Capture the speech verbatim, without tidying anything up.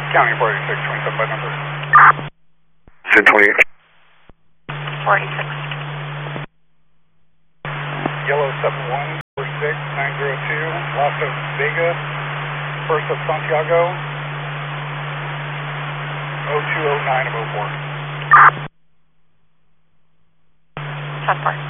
County four eighty-six, twenty-seven by number. ten twenty-eight. four eighty-six. Yellow seven one four six nine zero two, Las Vega, first of Santiago, oh two oh nine of oh four. ten four.